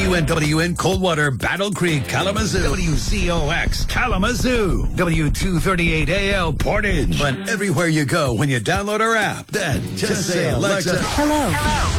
WNW Coldwater, Battle Creek, Kalamazoo. WCOX, Kalamazoo. W238AL, Portage. But everywhere you go when you download our app, then just say, Alexa, Hello.